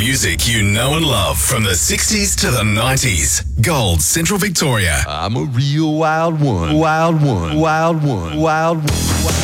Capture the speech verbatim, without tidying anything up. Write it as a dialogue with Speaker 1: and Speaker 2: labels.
Speaker 1: music you know and love from the sixties to the nineties. Gold Central Victoria.
Speaker 2: I'm a real wild one. Wild one. Wild one. Wild one.